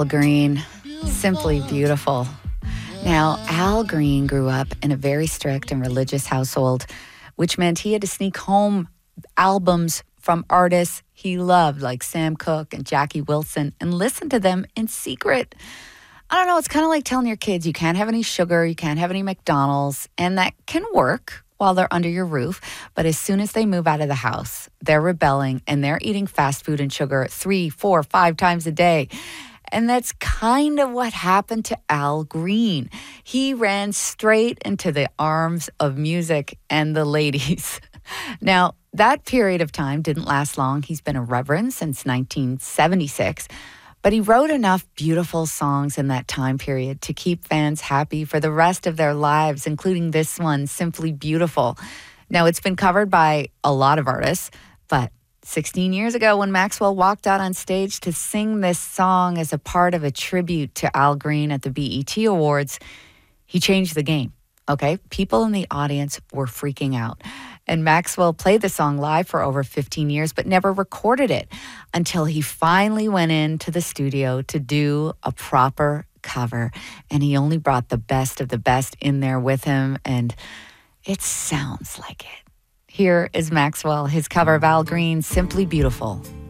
Al Green, Simply Beautiful. Now, Al Green grew up in a very strict and religious household, which meant he had to sneak home albums from artists he loved, like Sam Cooke and Jackie Wilson, and listen to them in secret. I don't know, it's kind of like telling your kids you can't have any sugar, you can't have any McDonald's, and that can work while they're under your roof. But as soon as they move out of the house, they're rebelling and they're eating fast food and sugar 3, 4, 5 times a day. And that's kind of what happened to Al Green. He ran straight into the arms of music and the ladies. Now, that period of time didn't last long. He's been a reverend since 1976. But he wrote enough beautiful songs in that time period to keep fans happy for the rest of their lives, including this one, Simply Beautiful. Now, it's been covered by a lot of artists, but 16 years ago when Maxwell walked out on stage to sing this song as a part of a tribute to Al Green at the BET Awards, he changed the game, okay? People in the audience were freaking out. And Maxwell played the song live for over 15 years, but never recorded it until he finally went into the studio to do a proper cover. And he only brought the best of the best in there with him, and it sounds like it. Here is Maxwell, his cover of Al Green, Simply Beautiful.